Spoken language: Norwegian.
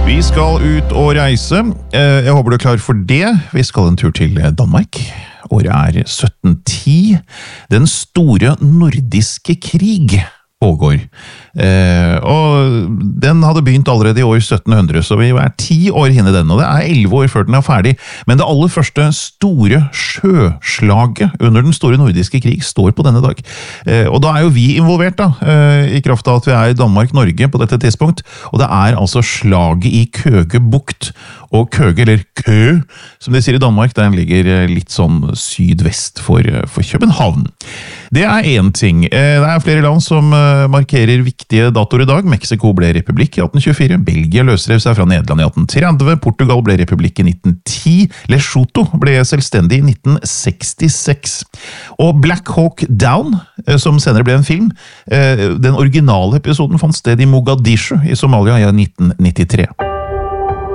Vi skal ut og reise. Jeg håper du er klar for det. Vi skal en tur til Danmark. Året er 1710. Den store nordiske krig pågår. Og den hadde begynt allerede i år 1700, så vi er 10 år inne i den, og det er 11 år før den er ferdig. Men det aller første store sjøslaget under den store nordiske krig står på denne dag. Og da er jo vi involvert da, i kraft av at vi er i Danmark-Norge på dette tidspunkt, og det er altså slaget i Køge bukt. Og Køge, eller Kø, som de sier i Danmark, den ligger litt sånn sydvest for København. Det er en ting. Det er flere land som markerer viktige datoer i dag. Mexico ble republikk i 1824, Belgia løsrev seg fra Nederland i 1830, Portugal ble republikk i 1910, Lesotho ble selvstendig i 1966. Og Black Hawk Down, som senere ble en film, den originale episoden fant sted i Mogadishu i Somalia i 1993.